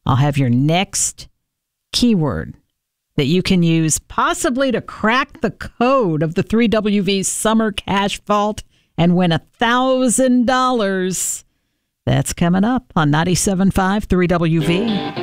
I'll have your next keyword that you can use possibly to crack the code of the 3WV Summer Cash Vault and win $1,000. That's coming up on 97.5 3WV.